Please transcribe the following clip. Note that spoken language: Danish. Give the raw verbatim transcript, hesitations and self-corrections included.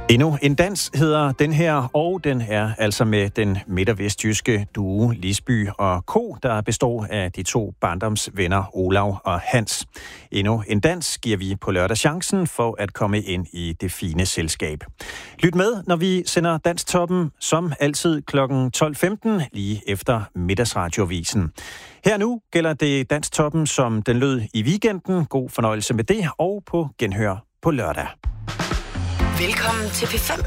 Endnu en dans hedder den her, og den er altså med den midt- og vestjyske duo Lisby og Co., der består af de to barndomsvenner Olav og Hans. Endnu en dans giver vi på lørdag chancen for at komme ind i det fine selskab. Lyt med, når vi sender Danstoppen, som altid klokken tolv femten, lige efter middagsradiovisen. Her nu gælder det Danstoppen, som den lød i weekenden. God fornøjelse med det, og på genhør på lørdag. Velkommen til P fem.